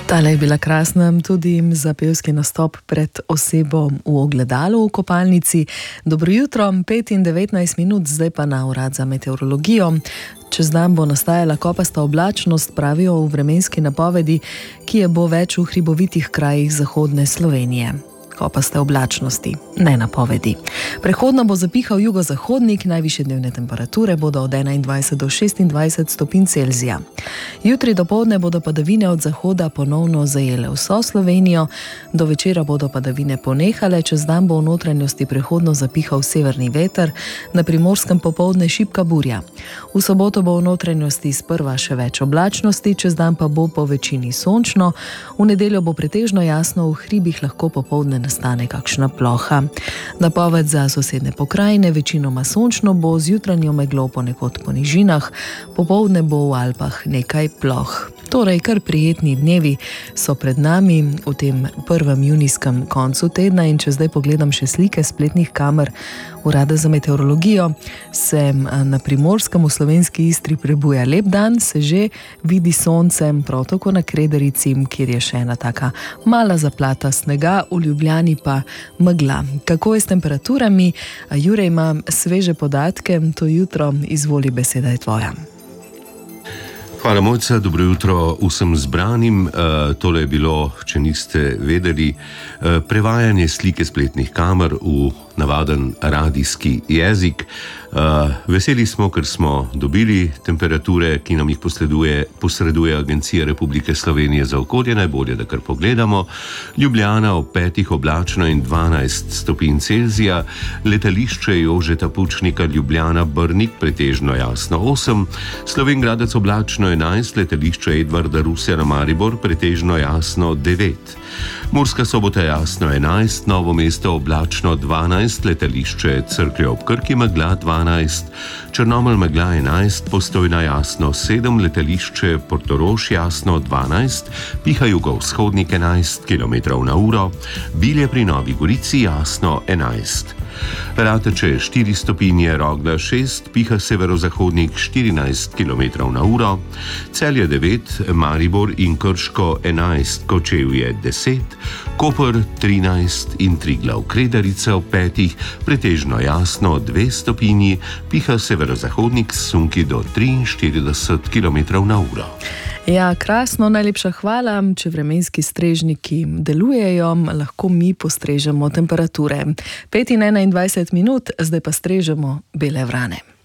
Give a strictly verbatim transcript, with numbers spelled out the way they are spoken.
Tale je bila krasna tudi za pevski nastop pred osebo v ogledalu v kopalnici. Dobro jutro, pet in devetnajst minut, zdaj pa na urad za meteorologijo. Čez dan bo nastajala kopasta oblačnost, pravijo v vremenski napovedi, ki je bo več v hribovitih krajih zahodne Slovenije. Kopaste oblačnosti, ne napovedi. Prehodno bo zapihal jugozahodnik, najvišje dnevne temperature bodo od enaindvajset do šestindvajset stopinj Celzija. Jutri dopoldne bodo padavine od zahoda ponovno zajele vso Slovenijo, do večera bodo padavine ponehale, čez dan bo v notranjosti prehodno zapihal severni veter, na Primorskem popoldne šibka burja. V soboto bo v notranjosti sprva še več oblačnosti, čez dan pa bo po večini sončno, v nedeljo bo pretežno jasno, v hribih lahko popoldne nastane kakšna ploha. Napoved za sosedne pokrajine, večinoma sončno bo z jutranjo meglo ponekod po nižinah, popoldne bo v Alpah nekaj ploh. Torej, kar prijetni dnevi so pred nami v tem prvem junijskem koncu tedna in če zdaj pogledam še slike spletnih kamer Urada za meteorologijo, se na Primorskem v slovenski Istri prebuja lep dan, se že vidi sonce, prav tako na Krederici, kjer je še ena taka mala zaplata snega, v Ljubljani pa megla. Kako je s temperaturami? Jure ima sveže podatke, to jutro, izvoli, beseda je tvoja. Hvala, Mojca, dobro jutro vsem zbranim. E, tole je bilo, če niste vedeli, e, prevajanje slike spletnih kamer v navaden radijski jezik. Uh, veseli smo, ker smo dobili temperature, ki nam jih posreduje, posreduje Agencija Republike Slovenije za okolje, najbolje, da kar pogledamo. Ljubljana ob petih oblačno in dvanajst stopinj Celzija, letališče Jožeta Pučnika Ljubljana Brnik pretežno jasno osem, Slovenj Gradec oblačno enajst, letališče Edvarda Rusjana Maribor pretežno jasno devet. Murska Sobota jasno enajst, Novo mesto oblačno dvanajst, letališče Cerklje ob Krki megla dvanajst, Črnomelj megla enajst, Postojna jasno sedem, letališče Portorož jasno dvanajst, piha jugovzhodnik enajst kilometrov na uro, Bilje pri Novi Gorici jasno enajst. Rateče štiri stopinje, Rogla šest, piha severozahodnik štirinajst kilometrov na uro, Celje devet, Maribor in Krško enajst, Kočevje deset, Koper trinajst in Triglav Krederica ob petih, pretežno jasno dve stopinji, piha severozahodnik s sunki do triinštirideset kilometrov na uro. Ja, krasno, najlepša hvala. Če vremenski strežniki delujejo, lahko mi postrežemo temperature. pet in enaindvajset minut, zdaj pa strežemo bele vrane.